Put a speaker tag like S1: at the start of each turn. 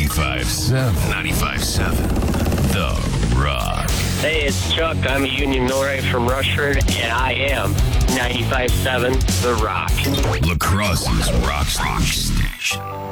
S1: 95.7. 95.7. The Rock.
S2: Hey, it's Chuck. I'm a union millwright from Rushford, and I am 95.7 The Rock.
S1: La Crosse's Rock Station.